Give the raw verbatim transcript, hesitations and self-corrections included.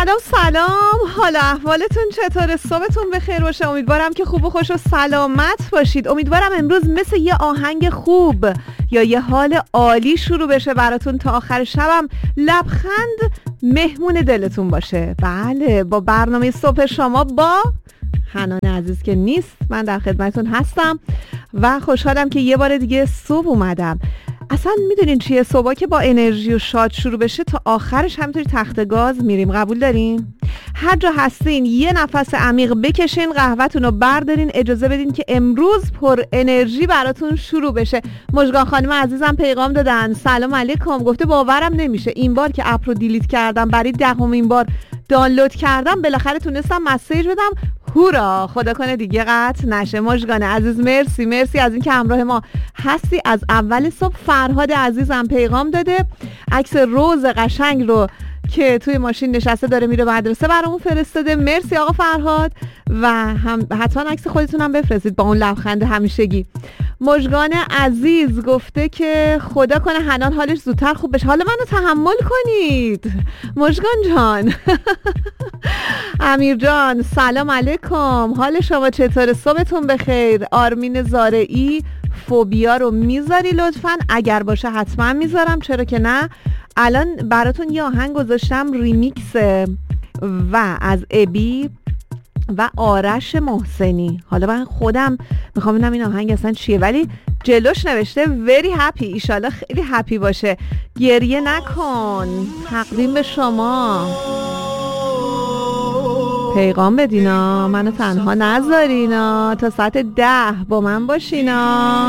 سلام سلام، حالا احوالتون چطوره؟ صبحتون بخیر باشه. امیدوارم که خوب و خوش و سلامت باشید. امیدوارم امروز مثل یه آهنگ خوب یا یه حال عالی شروع بشه براتون، تا آخر شبم لبخند مهمون دلتون باشه. بله، با برنامه صبح شما با حنان عزیز که نیست، من در خدمتون هستم و خوشحالم که یه بار دیگه صبح اومدم. اصلا میدونین چیه؟ صبح که با انرژی و شاد شروع بشه تا آخرش همینطوری تخت گاز میریم. قبول دارین؟ هر جا هستین یه نفس عمیق بکشین، قهوه‌تون رو بردارین، اجازه بدین که امروز پر انرژی براتون شروع بشه. مژگان خانم عزیزم پیغام دادن، سلام علیکم. گفته باورم نمیشه این بار که اپ رو دیلیت کردم برای دهمین بار دانلود کردم بالاخره تونستم مسیج بدم. هورا، خدا کنه دیگه قطع نشه. مژگان عزیز مرسی مرسی از اینکه همراه ما هستی از اول صبح. فرهاد عزیزم پیغام داده، عکس روز قشنگ رو که توی ماشین نشسته داره میره مدرسه برامون فرستاده. مرسی آقا فرهاد، و هم حتما عکس خودتون هم بفرستید با اون لبخند همیشگی. مژگان عزیز گفته که خدا کنه حنان حالش زودتر خوب بشه. حالا منو تحمل کنید مژگان جان. امیر جان سلام علیکم، حال شما چطوره؟ صبحتون بخیر. آرمین زارعی، فوبیا رو میذاری لطفاً؟ اگر باشه حتما میذارم، چرا که نه. الان براتون یه آهنگ گذاشتم ریمیکس و از ابی و آرش محسنی. حالا من خودم میخوام ببینم این آهنگ اصلا چیه، ولی جلوش نوشته very happy. ایشالله خیلی هپی باشه. گریه نکن، تقدیم به شما. پیغام بدینا، منو تنها نذارینا، تا ساعت ده با من باشینا.